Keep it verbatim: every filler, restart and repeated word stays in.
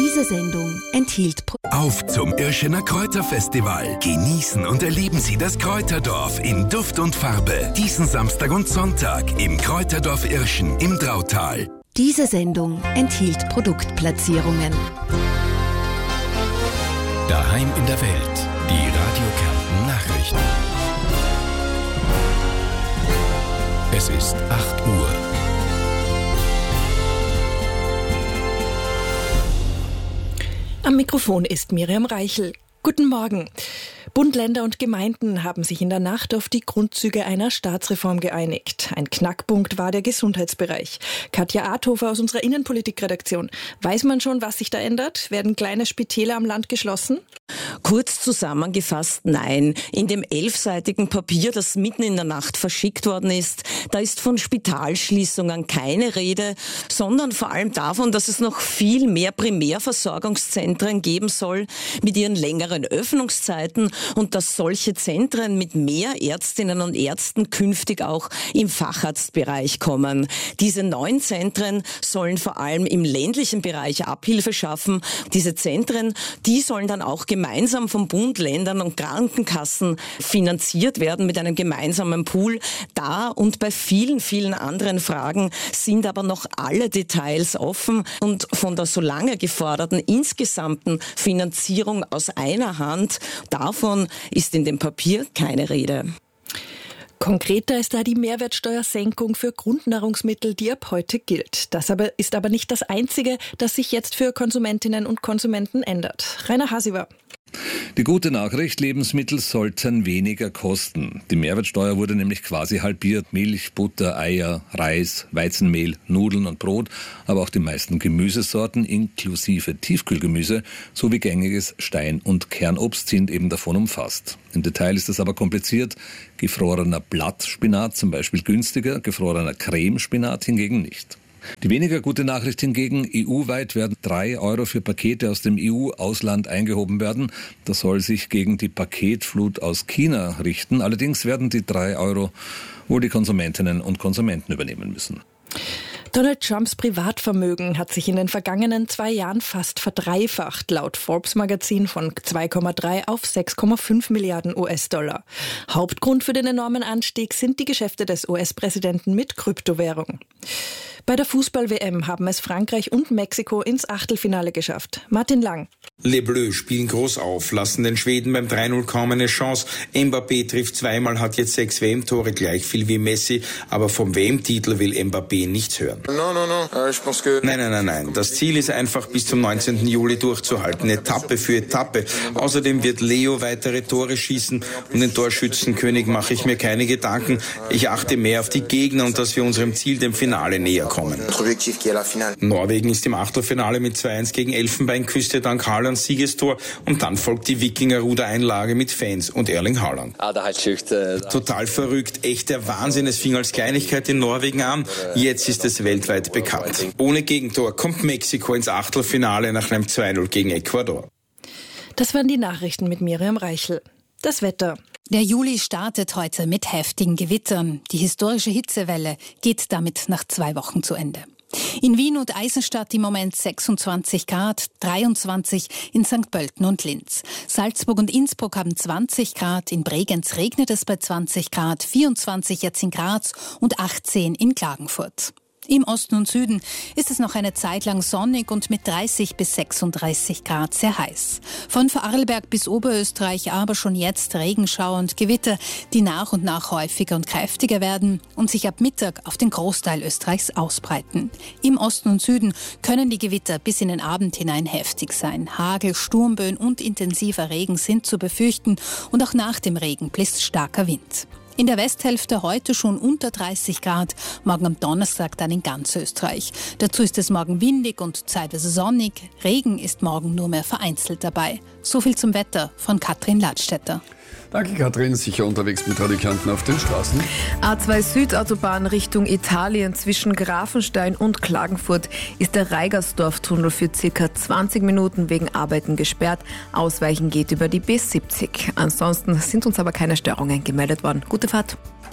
Diese Sendung enthielt... Pro- Auf zum Irschener Kräuterfestival. Genießen und erleben Sie das Kräuterdorf in Duft und Farbe. Diesen Samstag und Sonntag im Kräuterdorf Irschen im Drautal. Diese Sendung enthielt Produktplatzierungen. Daheim in der Welt. Die Radio Kärnten Nachrichten. Es ist acht Uhr. Am Mikrofon ist Miriam Reichel. Guten Morgen. Bund, Länder und Gemeinden haben sich in der Nacht auf die Grundzüge einer Staatsreform geeinigt. Ein Knackpunkt war der Gesundheitsbereich. Katja Adhofer aus unserer Innenpolitikredaktion. Weiß man schon, was sich da ändert? Werden kleine Spitäler am Land geschlossen? Kurz zusammengefasst, nein. In dem elfseitigen Papier, das mitten in der Nacht verschickt worden ist, da ist von Spitalschließungen keine Rede, sondern vor allem davon, dass es noch viel mehr Primärversorgungszentren geben soll mit ihren längeren Öffnungszeiten und dass solche Zentren mit mehr Ärztinnen und Ärzten künftig auch im Facharztbereich kommen. Diese neuen Zentren sollen vor allem im ländlichen Bereich Abhilfe schaffen. Diese Zentren, die sollen dann auch gemeinsam vom Bund, Ländern und Krankenkassen finanziert werden mit einem gemeinsamen Pool. Da und bei vielen, vielen anderen Fragen sind aber noch alle Details offen und von der so lange geforderten insgesamten Finanzierung aus einer Hand, davon ist in dem Papier keine Rede. Konkreter ist da die Mehrwertsteuersenkung für Grundnahrungsmittel, die ab heute gilt. Das aber ist aber nicht das Einzige, das sich jetzt für Konsumentinnen und Konsumenten ändert. Rainer Hasiver. Die gute Nachricht, Lebensmittel sollten weniger kosten. Die Mehrwertsteuer wurde nämlich quasi halbiert. Milch, Butter, Eier, Reis, Weizenmehl, Nudeln und Brot, aber auch die meisten Gemüsesorten inklusive Tiefkühlgemüse sowie gängiges Stein- und Kernobst sind eben davon umfasst. Im Detail ist das aber kompliziert. Gefrorener Blattspinat zum Beispiel günstiger, gefrorener Cremespinat hingegen nicht. Die weniger gute Nachricht hingegen, E U-weit werden drei Euro für Pakete aus dem E U-Ausland eingehoben werden. Das soll sich gegen die Paketflut aus China richten. Allerdings werden die drei Euro wohl die Konsumentinnen und Konsumenten übernehmen müssen. Donald Trumps Privatvermögen hat sich in den vergangenen zwei Jahren fast verdreifacht, laut Forbes-Magazin von zwei Komma drei auf sechs Komma fünf Milliarden U S-Dollar. Hauptgrund für den enormen Anstieg sind die Geschäfte des U S-Präsidenten mit Kryptowährung. Bei der Fußball-W M haben es Frankreich und Mexiko ins Achtelfinale geschafft. Martin Lang. Les Bleus spielen groß auf, lassen den Schweden beim drei null kaum eine Chance. Mbappé trifft zweimal, hat jetzt sechs W M-Tore, gleich viel wie Messi. Aber vom W M-Titel will Mbappé nichts hören. No, no, no. Uh, ich pense que... Nein, nein, nein, nein. Das Ziel ist einfach bis zum neunzehnten Juli durchzuhalten. Etappe für Etappe. Außerdem wird Leo weitere Tore schießen. Um den Torschützenkönig mache ich mir keine Gedanken. Ich achte mehr auf die Gegner und dass wir unserem Ziel, dem Finale, näher kommen. Norwegen ist im Achtelfinale mit zwei eins gegen Elfenbeinküste dank Haalands Siegestor und dann folgt die Wikinger-Rudereinlage mit Fans und Erling Haaland. Total verrückt, echt der Wahnsinn. Es fing als Kleinigkeit in Norwegen an, jetzt ist es weltweit bekannt. Ohne Gegentor kommt Mexiko ins Achtelfinale nach einem zwei null gegen Ecuador. Das waren die Nachrichten mit Miriam Reichel. Das Wetter. Der Juli startet heute mit heftigen Gewittern. Die historische Hitzewelle geht damit nach zwei Wochen zu Ende. In Wien und Eisenstadt im Moment sechsundzwanzig Grad, dreiundzwanzig in Sankt Pölten und Linz. Salzburg und Innsbruck haben zwanzig Grad, in Bregenz regnet es bei zwanzig Grad, vierundzwanzig jetzt in Graz und achtzehn in Klagenfurt. Im Osten und Süden ist es noch eine Zeit lang sonnig und mit dreißig bis sechsunddreißig Grad sehr heiß. Von Vorarlberg bis Oberösterreich aber schon jetzt Regenschauer und Gewitter, die nach und nach häufiger und kräftiger werden und sich ab Mittag auf den Großteil Österreichs ausbreiten. Im Osten und Süden können die Gewitter bis in den Abend hinein heftig sein. Hagel, Sturmböen und intensiver Regen sind zu befürchten und auch nach dem Regen bläst starker Wind. In der Westhälfte heute schon unter dreißig Grad, morgen am Donnerstag dann in ganz Österreich. Dazu ist es morgen windig und zeitweise sonnig. Regen ist morgen nur mehr vereinzelt dabei. So viel zum Wetter von Katrin Ladstätter. Danke, Katrin. Sicher unterwegs mit Radio Kärnten auf den Straßen. A zwei Südautobahn Richtung Italien zwischen Grafenstein und Klagenfurt ist der Reigersdorf-Tunnel für circa zwanzig Minuten wegen Arbeiten gesperrt. Ausweichen geht über die B siebzig. Ansonsten sind uns aber keine Störungen gemeldet worden. Gute Fahrt.